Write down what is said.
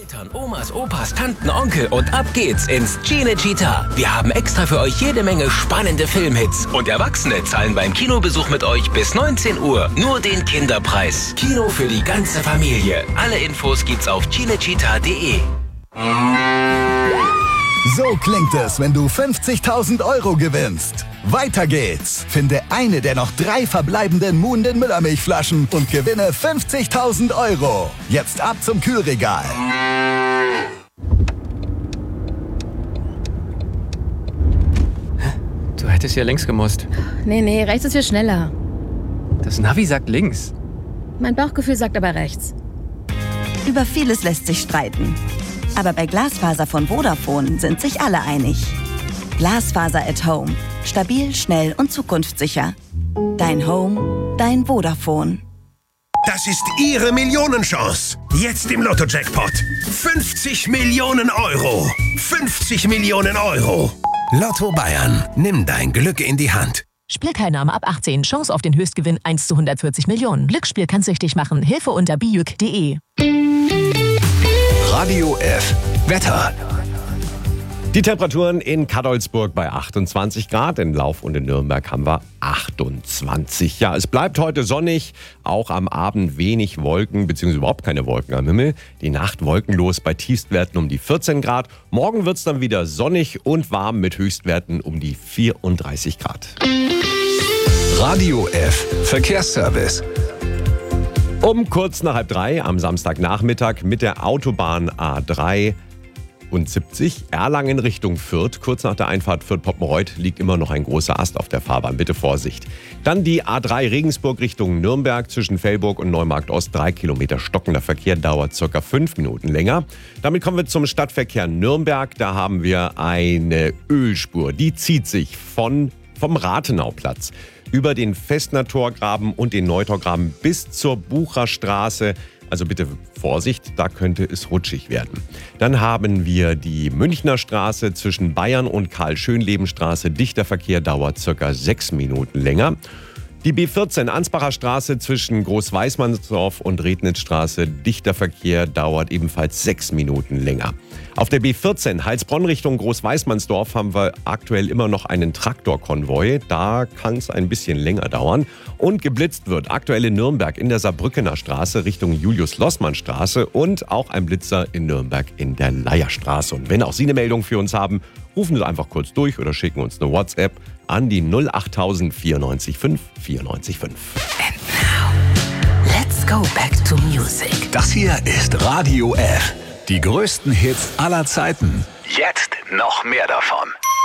Eltern, Omas, Opas, Tanten, Onkel und ab geht's ins Cinecittà. Wir haben extra für euch jede Menge spannende Filmhits. Und Erwachsene zahlen beim Kinobesuch mit euch bis 19 Uhr nur den Kinderpreis. Kino für die ganze Familie. Alle Infos gibt's auf cinecittà.de. So klingt es, wenn du 50.000 € gewinnst. Weiter geht's. Finde eine der noch 3 verbleibenden Muhnden Müllermilchflaschen und gewinne 50.000 €. Jetzt ab zum Kühlregal. Du hättest ja links gemusst. Nee, rechts ist viel schneller. Das Navi sagt links. Mein Bauchgefühl sagt aber rechts. Über vieles lässt sich streiten. Aber bei Glasfaser von Vodafone sind sich alle einig. Glasfaser at Home. Stabil, schnell und zukunftssicher. Dein Home, dein Vodafone. Das ist Ihre Millionenchance. Jetzt im Lotto-Jackpot. 50 Millionen €. 50 Millionen €. Lotto Bayern. Nimm dein Glück in die Hand. Spielteilnahme ab 18. Chance auf den Höchstgewinn 1 zu 140 Millionen. Glücksspiel kann süchtig machen. Hilfe unter bijuk.de. Radio F. Wetter. Die Temperaturen in Cadolzburg bei 28 Grad, in Lauf und in Nürnberg haben wir 28. Ja, es bleibt heute sonnig, auch am Abend wenig Wolken, beziehungsweise überhaupt keine Wolken am Himmel. Die Nacht wolkenlos bei Tiefstwerten um die 14 Grad. Morgen wird es dann wieder sonnig und warm mit Höchstwerten um die 34 Grad. Radio F. Verkehrsservice. Um kurz nach 2:30 am Samstagnachmittag mit der Autobahn A3 und 70 Erlangen Richtung Fürth. Kurz nach der Einfahrt Fürth-Poppenreuth liegt immer noch ein großer Ast auf der Fahrbahn. Bitte Vorsicht. Dann die A3 Regensburg Richtung Nürnberg zwischen Fellburg und Neumarkt Ost. 3 Kilometer stockender Verkehr, dauert ca. 5 Minuten länger. Damit kommen wir zum Stadtverkehr Nürnberg. Da haben wir eine Ölspur. Die zieht sich vom Rathenauplatz über den Festner Torgraben und den Neutorgraben bis zur Bucherstraße. Also bitte Vorsicht, da könnte es rutschig werden. Dann haben wir die Münchner Straße zwischen Bayern und Karl-Schönleben-Straße. Dichter Verkehr, dauert ca. 6 Minuten länger. Die B14 Ansbacher Straße zwischen Großweißmannsdorf und Rednitzstraße. Dichter Verkehr, dauert ebenfalls 6 Minuten länger. Auf der B14 Heilsbronn Richtung Großweißmannsdorf haben wir aktuell immer noch einen Traktorkonvoi. Da kann es ein bisschen länger dauern. Und geblitzt wird aktuell in Nürnberg in der Saarbrückener Straße Richtung Julius-Lossmann-Straße und auch ein Blitzer in Nürnberg in der Leierstraße. Und wenn auch Sie eine Meldung für uns haben, rufen Sie einfach kurz durch oder schicken uns eine WhatsApp an die 08000 94 5 94 5. And now, let's go back to music. Das hier ist Radio F. Die größten Hits aller Zeiten. Jetzt noch mehr davon.